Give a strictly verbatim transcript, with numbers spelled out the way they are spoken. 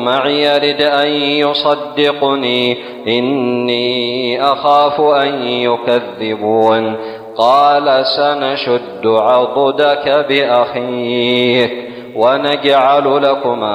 معي يرد أن يصدقني إني أخاف أن يكذبون قال سنشد عضدك بأخيك ونجعل لكما